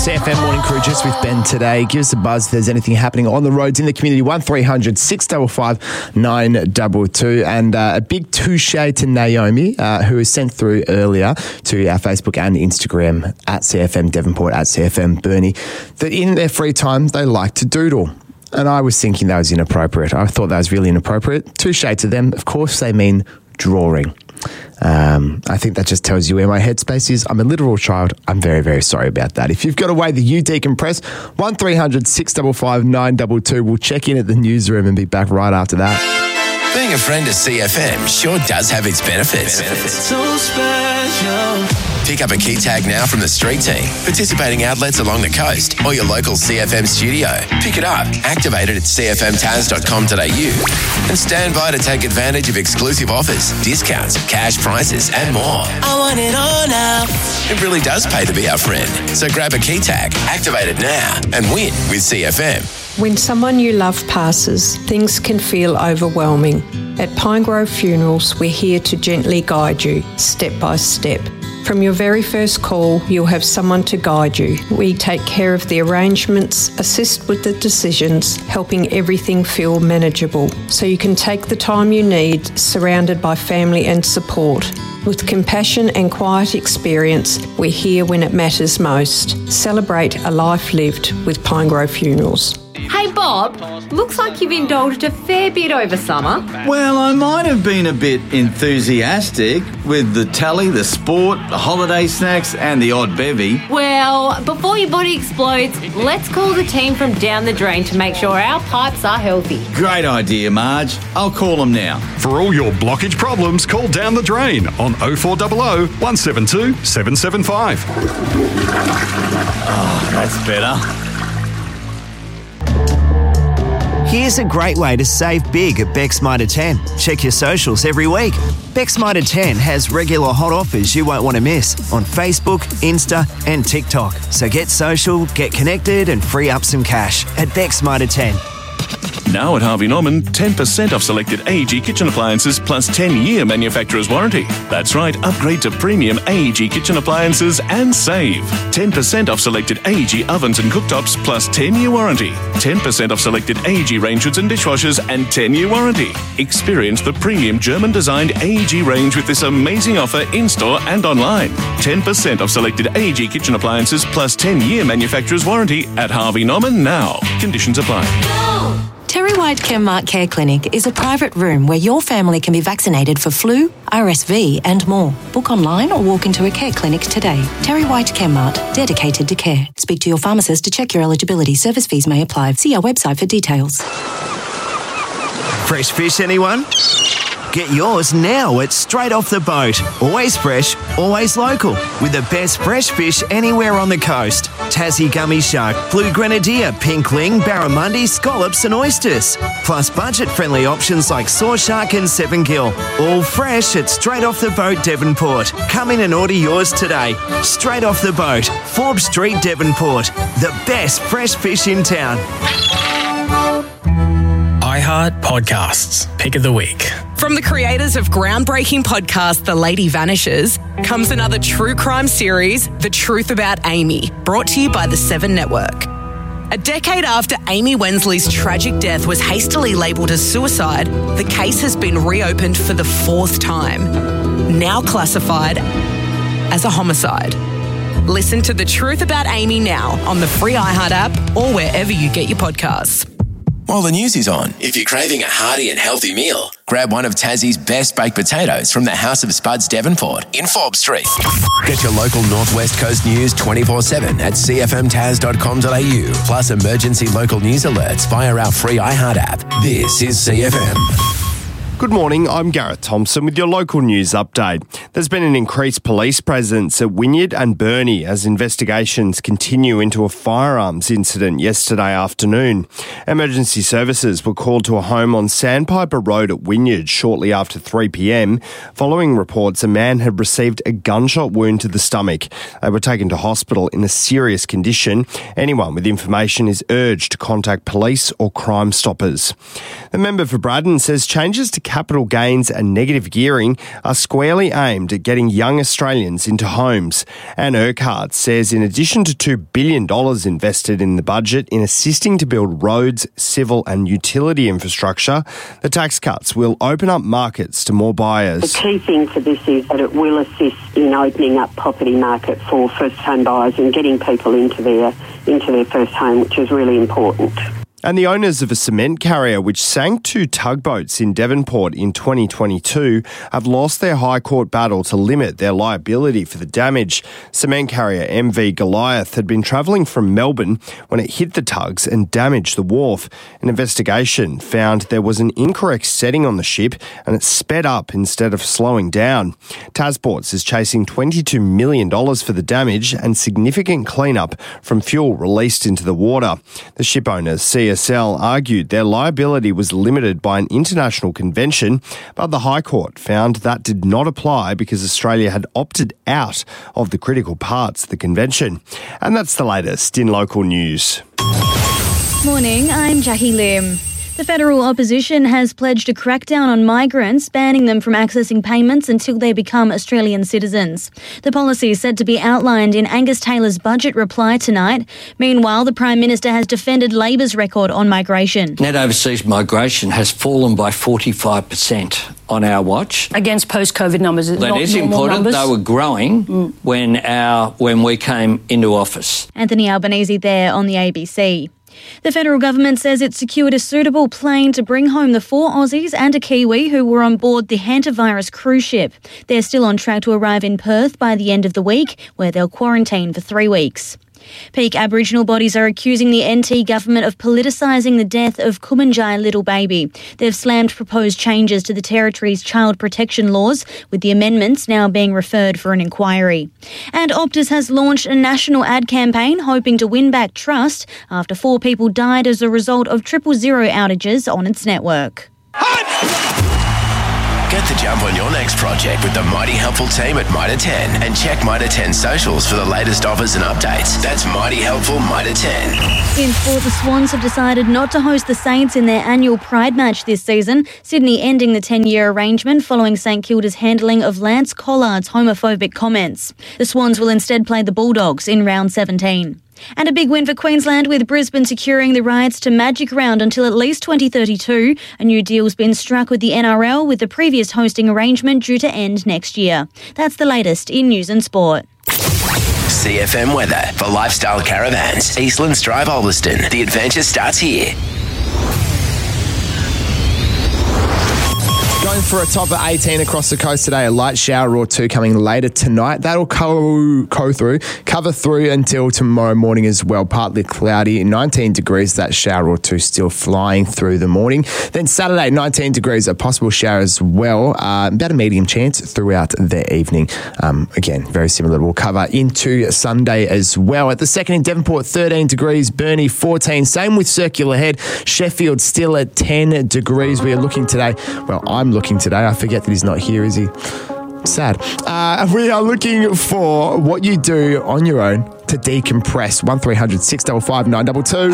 CFM Morning Crew just with Ben today. Give us a buzz if there's anything happening on the roads in the community. 1300 655 922. And a big touche to Naomi, who was sent through earlier to our Facebook and Instagram at CFM Devonport, at CFM Bernie, that in their free time they like to doodle. And I was thinking that was inappropriate. I thought that was really inappropriate. Touche to them. Of course, they mean drawing. I think that just tells you where my headspace is. I'm a literal child. I'm very, very sorry about that. If you've got a way that you decompress, 1300 655 922. We'll check in at the newsroom and be back right after that. Being a friend of CFM sure does have its benefits. So special. Pick up a key tag now from the street team, participating outlets along the coast, or your local CFM studio. Pick it up, activate it at cfmtaz.com.au, and stand by to take advantage of exclusive offers, discounts, cash prizes, and more. I want it all now. It really does pay to be our friend. So grab a key tag, activate it now, and win with CFM. When someone you love passes, things can feel overwhelming. At Pinegrove Funerals, we're here to gently guide you, step by step. From your very first call, you'll have someone to guide you. We take care of the arrangements, assist with the decisions, helping everything feel manageable, so you can take the time you need, surrounded by family and support. With compassion and quiet experience, we're here when it matters most. Celebrate a life lived with Pinegrove Funerals. Hey Bob, looks like you've indulged a fair bit over summer. Well, I might have been a bit enthusiastic with the telly, the sport, the holiday snacks and the odd bevy. Well, before your body explodes, let's call the team from Down the Drain to make sure our pipes are healthy. Great idea, Marge. I'll call them now. For all your blockage problems, call Down the Drain on 0400 172 775. Oh, that's better. Here's a great way to save big at Beck's Mitre 10. Check your socials every week. Beck's Mitre 10 has regular hot offers you won't want to miss on Facebook, Insta and TikTok. So get social, get connected and free up some cash at Beck's Mitre 10. Now at Harvey Norman, 10% off selected AEG kitchen appliances plus 10-year manufacturer's warranty. That's right, upgrade to premium AEG kitchen appliances and save. 10% off selected AEG ovens and cooktops plus 10-year warranty. 10% off selected AEG range hoods and dishwashers and 10-year warranty. Experience the premium German-designed AEG range with this amazing offer in-store and online. 10% off selected AEG kitchen appliances plus 10-year manufacturer's warranty at Harvey Norman now. Conditions apply. Terry White Chemmart Care Clinic is a private room where your family can be vaccinated for flu, RSV and more. Book online or walk into a care clinic today. Terry White Chemmart, dedicated to care. Speak to your pharmacist to check your eligibility. Service fees may apply. See our website for details. Fresh fish, anyone? Get yours now at Straight Off the Boat. Always fresh, always local. With the best fresh fish anywhere on the coast. Tassie gummy shark, blue grenadier, pink ling, barramundi, scallops and oysters. Plus budget-friendly options like saw shark and seven gill. All fresh at Straight Off the Boat, Devonport. Come in and order yours today. Straight Off the Boat, Forbes Street, Devonport. The best fresh fish in town. iHeart Podcasts, Pick of the Week. From the creators of groundbreaking podcast The Lady Vanishes comes another true crime series, The Truth About Amy, brought to you by the Seven Network. A decade after Amy Wensley's tragic death was hastily labelled as suicide, the case has been reopened for the fourth time, now classified as a homicide. Listen to The Truth About Amy now on the free iHeart app or wherever you get your podcasts. While the news is on, if you're craving a hearty and healthy meal, grab one of Tassie's best baked potatoes from the House of Spuds Devonport in Forbes Street. Get your local Northwest Coast news 24/7 at cfmtaz.com.au, plus emergency local news alerts via our free iHeart app. This is CFM. Good morning, I'm Gareth Thompson with your local news update. There's been an increased police presence at Wynyard and Burnie as investigations continue into a firearms incident yesterday afternoon. Emergency services were called to a home on Sandpiper Road at Wynyard shortly after 3 p.m, following reports a man had received a gunshot wound to the stomach. They were taken to hospital in a serious condition. Anyone with information is urged to contact police or Crime Stoppers. The member for Braddon says changes to capital gains and negative gearing are squarely aimed at getting young Australians into homes. Anne Urquhart says in addition to $2 billion invested in the budget in assisting to build roads, civil and utility infrastructure, the tax cuts will open up markets to more buyers. The key thing for this is that it will assist in opening up property market for first home buyers and getting people into their first home, which is really important. And the owners of a cement carrier which sank 2 tugboats in Devonport in 2022 have lost their High Court battle to limit their liability for the damage. Cement carrier MV Goliath had been travelling from Melbourne when it hit the tugs and damaged the wharf. An investigation found there was an incorrect setting on the ship and it sped up instead of slowing down. Tasports is chasing $22 million for the damage and significant cleanup from fuel released into the water. The ship owners CSL argued their liability was limited by an international convention, but the High Court found that did not apply because Australia had opted out of the critical parts of the convention. And that's the latest in local news. Morning, I'm Jackie Lim. The federal opposition has pledged a crackdown on migrants, banning them from accessing payments until they become Australian citizens. The policy is said to be outlined in Angus Taylor's budget reply tonight. Meanwhile, the Prime Minister has defended Labor's record on migration. Net overseas migration has fallen by 45% on our watch. Against post-COVID numbers. That is important. Numbers. They were growing when we came into office. Anthony Albanese there on the ABC. The federal government says it secured a suitable plane to bring home the 4 Aussies and a Kiwi who were on board the hantavirus cruise ship. They're still on track to arrive in Perth by the end of the week, where they'll quarantine for 3 weeks. Peak Aboriginal bodies are accusing the NT government of politicising the death of Kumanjai little baby. They've slammed proposed changes to the territory's child protection laws, with the amendments now being referred for an inquiry. And Optus has launched a national ad campaign hoping to win back trust after 4 people died as a result of 000 outages on its network. Get the jump on your next project with the Mighty Helpful team at Mitre 10 and check Mitre 10 socials for the latest offers and updates. That's Mighty Helpful Mitre 10. In sport, the Swans have decided not to host the Saints in their annual Pride match this season, Sydney ending the 10-year arrangement following St Kilda's handling of Lance Collard's homophobic comments. The Swans will instead play the Bulldogs in round 17. And a big win for Queensland, with Brisbane securing the rights to Magic Round until at least 2032. A new deal's been struck with the NRL, with the previous hosting arrangement due to end next year. That's the latest in news and sport. CFM weather for Lifestyle Caravans. Eastlands Drive, Ulverston. The adventure starts here. Going for a top of 18 across the coast today. A light shower or 2 coming later tonight. That'll cover through until tomorrow morning as well. Partly cloudy, 19 degrees. That shower or 2 still flying through the morning. Then Saturday, 19 degrees. A possible shower as well. About a medium chance throughout the evening. Again, very similar. We'll cover into Sunday as well. At the second in Devonport, 13 degrees. Burnie, 14. Same with Circular Head. Sheffield still at 10 degrees. We are looking today. Well, I'm looking today. I forget that he's not here, is he? Sad. We are looking for what you do on your own to decompress. 1300 655 922.